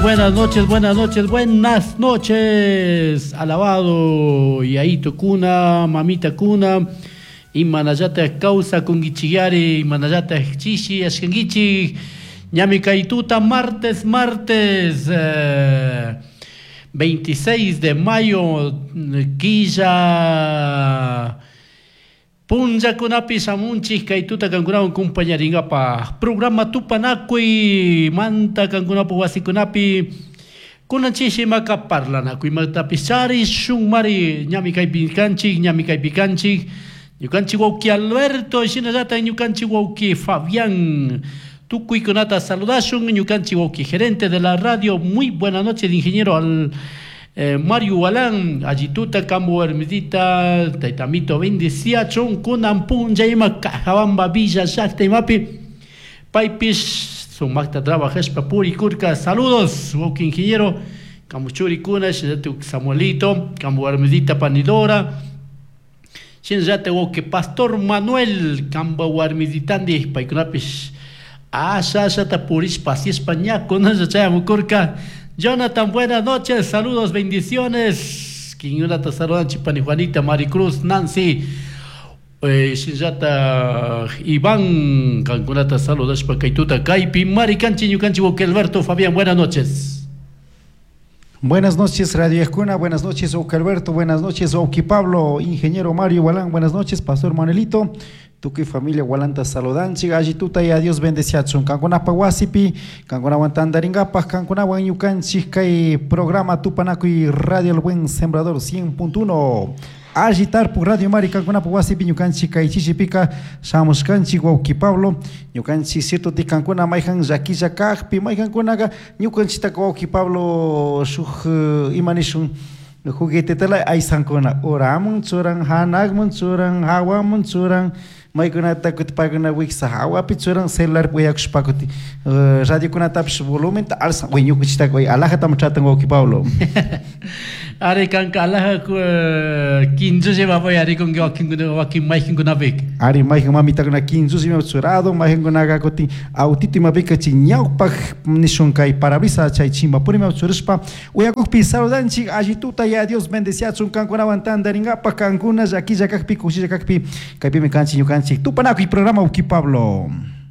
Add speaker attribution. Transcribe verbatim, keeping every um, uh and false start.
Speaker 1: buenas noches, buenas noches, buenas noches. Alabado y ahí tocuna, mamita cuna, y manayata causa con gichigari, y manayata chichi, askengichi, ñami kaituta, martes, martes, eh, veintiséis de mayo, quilla. Punja kunapi samunchis kaituta kankunawan compañeringapa programa tupanakui manta kankunapu wasikunapi kunanchishi maka parlanakui matapichari shunmari ñami kaypi kanchik ñami kaypi kanchik ñukanchik wawki Alberto shinallata ñukanchik wawki Fabián tukuykunata saludashun ñukanchik wawki gerente de la radio. Muy buenas noches, ingeniero al Eh, Mario Walán, Ayituta, Cambo Hermedita, Taitamito Bendicia, Chon, Kunan, Punja, Ima, Cajabamba, Villa, Shakta, Mapi, Paipish, Sumakta, Trabaja, Puri, Kurka, saludos, Woki Ingeniero, Camuchuri, Kuna, Shinatu, Samuelito, Cambo Hermedita, Panidora, Shinjate, Woki, Pastor Manuel, Cambo Hermeditandi, Paikunapish, Asha, Shata, Puris, Pasi, España, Kuna, Chayam, Kurka, Jonathan, buenas noches, saludos, bendiciones. Quiñonata, saludan, Chipani, Juanita, Maricruz, Nancy, eh, Shinjata, Iván, Cancunata, saludos, Pacaituta, Caipi, Maricanchi, Ñucanchi, Boque, Alberto, Fabián, buenas noches.
Speaker 2: Buenas noches, Radio Escuna, buenas noches, Oque Alberto, buenas noches, Oque Pablo, ingeniero Mario Walán, buenas noches, Pastor Manuelito. Tuki familia Walanta saludanchi allituta y adiós bendeciachun kankuna pawasipi kankuna wantandaringapa kankuna wan yukanchi kay programa tupanaku y radio El Buen Sembrador cien punto uno agitar por Radio Mari kankuna pawasipi yukanchi kay chichipika shamos kanchi wauki Pablo yukanchi cierto ti kankuna maihan yakilla kakpi maihan kunaga yukanchi ta wauki Pablo shuj imanishun juguete tala aisankuna oramun churan hanagmun churan hawamun churan mai kuna takut paguna wik sahawa pichuran celular puya kuspakuti radio kuna taps volumen ta alsa we nyuk chita ko alaha tam chatan ko ki Pablo
Speaker 1: are kan alaha ko kinjo se baba ari kon ko kinjo wa kin mai kuna bek
Speaker 2: ari mai mami ta kuna kinjo se churado mai kuna ga koti autiti ma bek chi nyau pak nishon kai parabisa chai chimba puri ma churispa we ko pisao danchi agituta ya Dios bendecia chun kan kuna wantanda ringa pa kan kuna jaki jaka pi kushi jaka pi kai pi me kanchi nyukan tu panaku y programa Uki Pablo.